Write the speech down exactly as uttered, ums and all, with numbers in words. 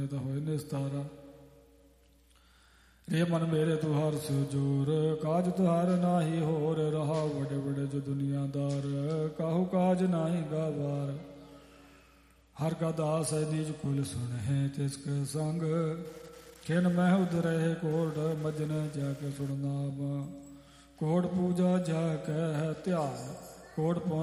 ਤਾਂ ਹੋਏ ਨਿਸਤਾਰਾ। ਰੇ ਮਨ ਮੇਰੇ ਤੁਹਾਰ ਸੁਜੂਰ, ਕਾਜ ਤੁਹਾਰ ਨਾਹੀ ਹੋਰ, ਰਹਾ ਵੱਡੇ ਵੱਡੇ ਜੋ ਦੁਨੀਆਦਾਰ, ਕਾਹੂ ਕਾਜ ਨਾਹੀ ਗਾਵਾਰ। ਹਰ ਕਾ ਦਾਸ ਹੈ ਨਿਜ ਕੁਲ ਸੁਣ ਹੈ ਤਿਸ ਕੇ ਸੰਗ, ਖਿਨ ਮਹਿ ਉਦ ਰਹੇ ਕੋਟ ਮਜਨ ਜਾ ਕੇ ਸੁਣਨਾਮ। ਕੋਟ ਪੂਜਾ ਜਾ ਕੇ ਹੈ ਧਿਆਨ, ਕੋਟ